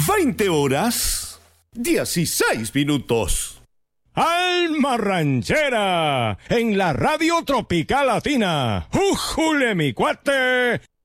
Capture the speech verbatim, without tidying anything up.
veinte horas, dieciséis minutos. Alma Ranchera, en la Radio Tropical Latina. ¡Újule, mi cuate!